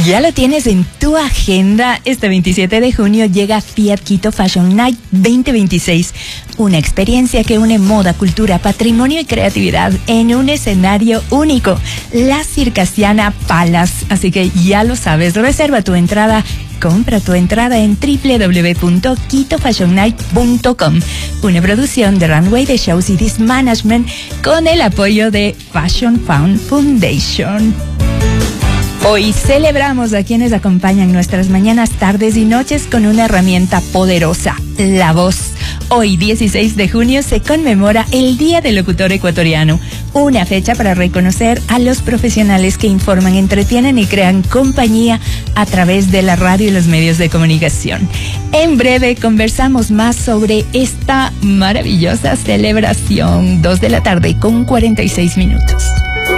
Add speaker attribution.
Speaker 1: Ya lo tienes en tu agenda. Este 27 de junio llega Fiat Quito Fashion Night 2026. Una experiencia que une moda, cultura, patrimonio y creatividad en un escenario único. La Circassiana Palace. Así que ya lo sabes, reserva tu entrada. Compra tu entrada en www.quitofashionnight.com. Una producción de Runway de Show Cities Management con el apoyo de Fashion Fund Foundation. Hoy celebramos a quienes acompañan nuestras mañanas, tardes y noches con una herramienta poderosa, la voz. Hoy, 16 de junio, se conmemora el Día del Locutor Ecuatoriano, una fecha para reconocer a los profesionales que informan, entretienen y crean compañía a través de la radio y los medios de comunicación. En breve conversamos más sobre esta maravillosa celebración, 2 de la tarde con 46 minutos.